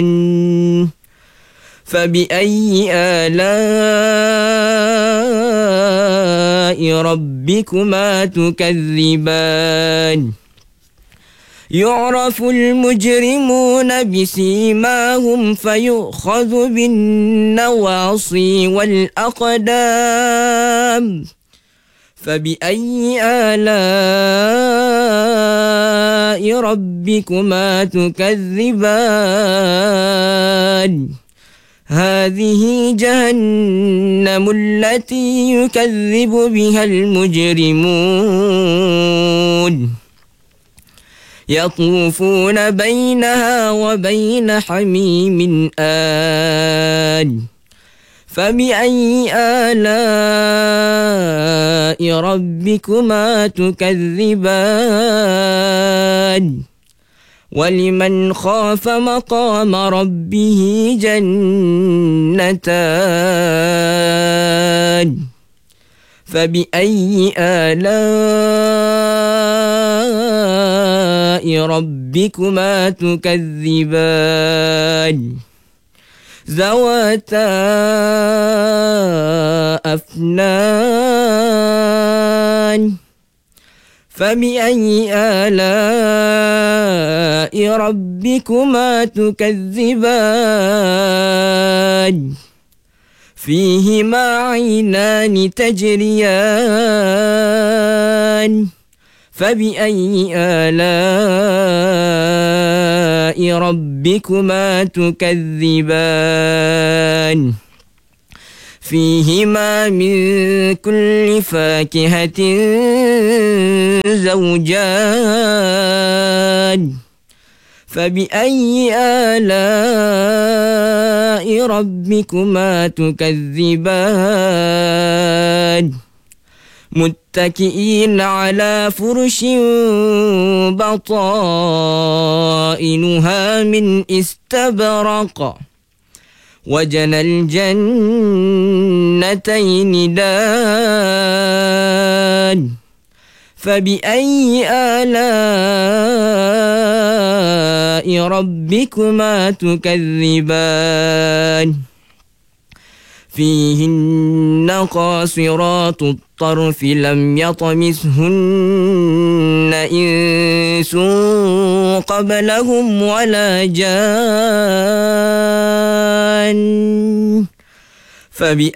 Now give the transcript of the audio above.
فبأي آلاء ربكما تكذبان يعرف المجرمون بسيماهم فيؤخذ بالنواصي والأقدام فبأي آلاء ربكما تكذبان هذه جهنم التي يكذب بها المجرمون يطوفون بينها وبين حميم آن فبأي آلاء ربكما تكذبان ولمن خاف مقام ربه جنتان فبأي آلاء ربكما تكذبان ذواتا أفنان فبأي آلاء ربكما تكذبان فيهما عينان تجريان فبأي آلاء ربكما تكذبان فيهما من كل فاكهة زوجان فبأي آلاء ربكما تكذبان متكئين على فرش بطائنها من استبرق وجنى الجنتين دان فبأي آلاء ربكما تكذبان فيهن قاصرات الطرف لم يطمثهن إنس قبلهم ولا جان